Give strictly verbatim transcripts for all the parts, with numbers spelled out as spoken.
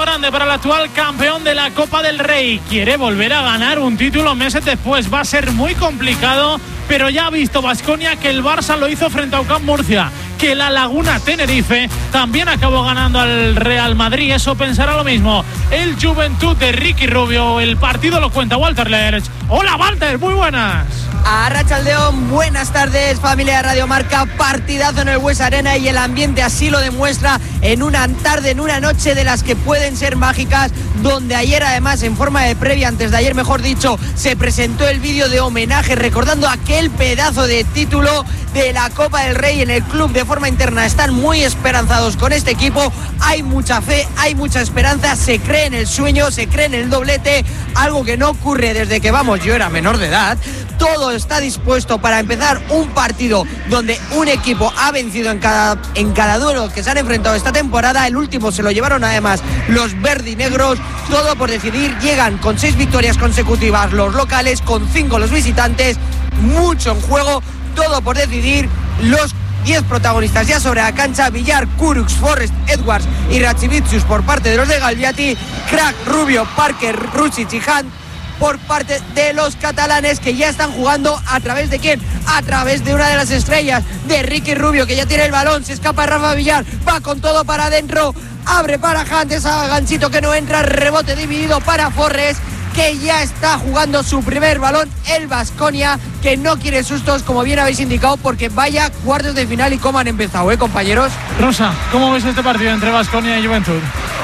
grande para el actual campeón de la Copa del Rey. Quiere volver a ganar un título meses después. Va a ser muy complicado, pero ya ha visto Baskonia que el Barça lo hizo frente a U C A M Murcia, que la Laguna Tenerife también acabó ganando al Real Madrid. Eso pensará lo mismo el Juventud de Ricky Rubio. El partido lo cuenta Walter Lerch. Hola Walter, muy buenas. Arratsaldeon, buenas tardes familia de Radio Marca. Partidazo en el Buesa Arena y el ambiente así lo demuestra en una tarde, en una noche de las que pueden ser mágicas, donde ayer además en forma de previa, antes de ayer mejor dicho, se presentó el vídeo de homenaje recordando aquel pedazo de título de la Copa del Rey en el club. De forma interna están muy esperanzados con este equipo, hay mucha fe, hay mucha esperanza, se cree en el sueño, se cree en el doblete, algo que no ocurre desde que vamos, yo era menor de edad. Todo está dispuesto para empezar un partido donde un equipo ha vencido en cada, en cada duelo que se han enfrentado esta temporada. El último se lo llevaron además los verdinegros. Todo por decidir. Llegan con seis victorias consecutivas los locales, con cinco los visitantes. Mucho en juego, todo por decidir. Los diez protagonistas ya sobre la cancha: Villar, Kurux, Forrest, Edwards y Rachivicius por parte de los de Galviati, Crack, Rubio, Parker, Rusic y Hunt por parte de los catalanes, que ya están jugando a través de quién, a través de una de las estrellas, de Ricky Rubio, que ya tiene el balón, se escapa Rafa Villar, va con todo para adentro, abre para Hunt, esa ganchito que no entra, rebote dividido para Forrest, que ya está jugando su primer balón, el Baskonia, que no quiere sustos, como bien habéis indicado, porque vaya cuartos de final y cómo han empezado, ¿eh, compañeros? Rosa, ¿cómo ves este partido entre Baskonia y Juventud?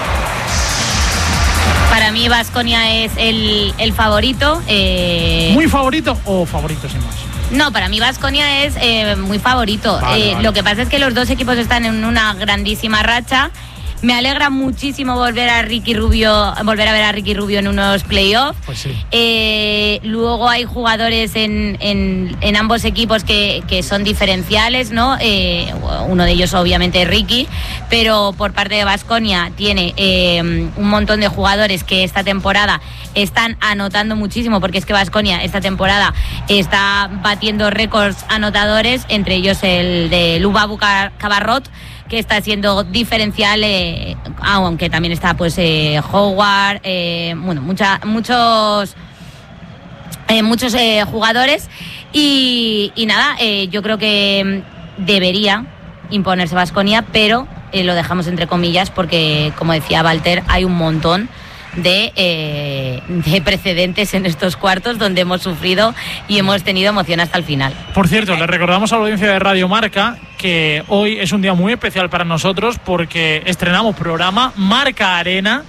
Para mí Baskonia es el, el favorito. Eh... ¿Muy favorito o favorito sin más? No, para mí Baskonia es eh, muy favorito. Vale, eh, vale. Lo que pasa es que los dos equipos están en una grandísima racha. Me alegra muchísimo volver a Ricky Rubio, volver a ver a Ricky Rubio en unos playoffs. Pues sí. Eh, luego hay jugadores en, en, en ambos equipos que, que son diferenciales, ¿no? Eh, uno de ellos obviamente es Ricky, pero por parte de Baskonia tiene eh, un montón de jugadores que esta temporada están anotando muchísimo, porque es que Baskonia esta temporada está batiendo récords anotadores, entre ellos el de Lubabu Cabarrot, que está siendo diferencial, eh, aunque también está pues eh, Howard, eh, bueno, mucha, muchos eh, muchos eh, jugadores y, y nada, eh, yo creo que debería imponerse Baskonia, pero eh, lo dejamos entre comillas porque, como decía Walter, hay un montón de, eh, de precedentes en estos cuartos donde hemos sufrido y hemos tenido emoción hasta el final. Por cierto, le recordamos a la audiencia de Radio Marca que hoy es un día muy especial para nosotros porque estrenamos programa Marca Arena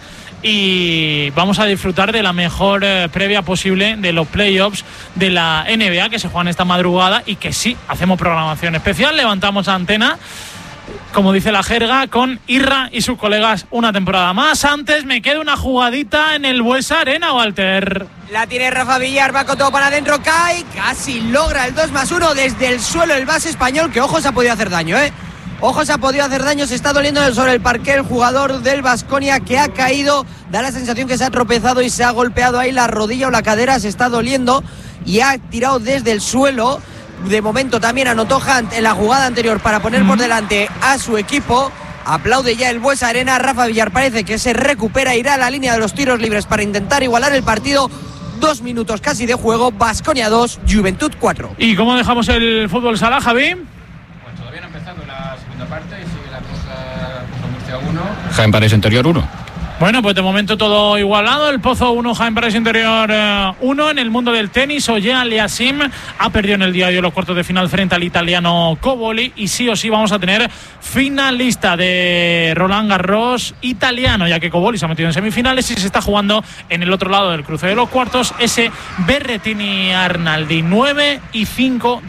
y vamos a disfrutar de la mejor eh, previa posible de los playoffs de la N B A que se juegan esta madrugada y que sí, hacemos programación especial, levantamos antena, como dice la jerga, con Irra y sus colegas una temporada más. Antes me queda una jugadita en el Buesa Arena, Walter. La tiene Rafa Villar, va con todo para adentro, cae, casi logra el dos más uno desde el suelo el base español, que ojo se ha podido hacer daño, ¿eh? Ojo se ha podido hacer daño, se está doliendo sobre el parqué el jugador del Baskonia que ha caído, da la sensación que se ha tropezado y se ha golpeado ahí la rodilla o la cadera, se está doliendo y ha tirado desde el suelo. De momento también anotó Hunt en la jugada anterior para poner por delante a su equipo. Aplaude ya el Buesa Arena. Rafa Villar parece que se recupera, irá a la línea de los tiros libres para intentar igualar el partido. Dos minutos casi de juego. Baskonia dos, Juventud cuatro. ¿Y cómo dejamos el fútbol sala, Javi? Pues todavía no ha empezado la segunda parte y sigue la cosa con Murcia uno. Jaén París Interior uno. Bueno, pues de momento todo igualado. El Pozo uno, Jaén París Interior uno. Eh, en el mundo del tenis, Oye Aliasim ha perdido en el día de hoy los cuartos de final frente al italiano Coboli. Y sí o sí vamos a tener finalista de Roland Garros italiano, ya que Coboli se ha metido en semifinales y se está jugando en el otro lado del cruce de los cuartos ese Berrettini Arnaldi. nueve y cinco de